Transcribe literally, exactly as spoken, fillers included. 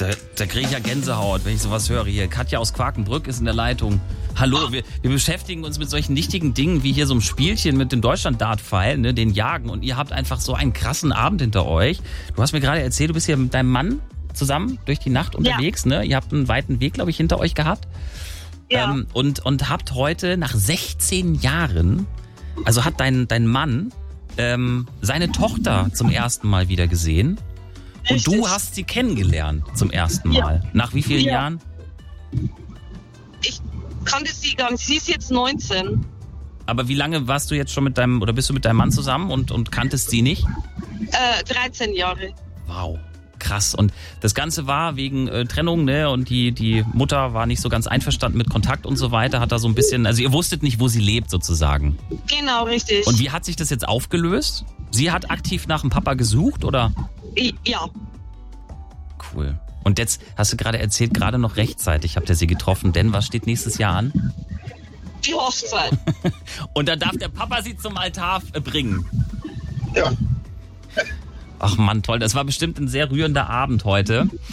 da, da kriege ich ja Gänsehaut, wenn ich sowas höre hier. Katja aus Quakenbrück ist in der Leitung. Hallo, wir, wir beschäftigen uns mit solchen nichtigen Dingen wie hier so einem Spielchen mit dem Deutschland-Dart-Pfeil, ne, den Jagen. Und ihr habt einfach so einen krassen Abend hinter euch. Du hast mir gerade erzählt, du bist hier mit deinem Mann zusammen durch die Nacht unterwegs, ja. ne? Ihr habt einen weiten Weg, glaube ich, hinter euch gehabt. Ja. Ähm, und, und habt heute nach sechzehn Jahren, also hat dein, dein Mann ähm, seine Tochter zum ersten Mal wieder gesehen. Richtig. Und du hast sie kennengelernt zum ersten Mal. Ja. Nach wie vielen ja. Jahren? Ich kannte sie gar nicht. Sie ist jetzt neunzehn. Aber wie lange warst du jetzt schon mit deinem, oder bist du mit deinem Mann zusammen und, und kanntest sie nicht? Äh, dreizehn Jahre. Wow. Krass. Und das Ganze war wegen äh, Trennung, ne? Und die, die Mutter war nicht so ganz einverstanden mit Kontakt und so weiter, hat da so ein bisschen, also ihr wusstet nicht, wo sie lebt sozusagen. Genau, richtig. Und wie hat sich das jetzt aufgelöst? Sie hat aktiv nach dem Papa gesucht, oder? Ja. Cool. Und jetzt hast du gerade erzählt, gerade noch rechtzeitig habt ihr sie getroffen, denn was steht nächstes Jahr an? Die Hochzeit. Und dann darf der Papa sie zum Altar bringen. Ja. Ach Mann, toll. Das war bestimmt ein sehr rührender Abend heute.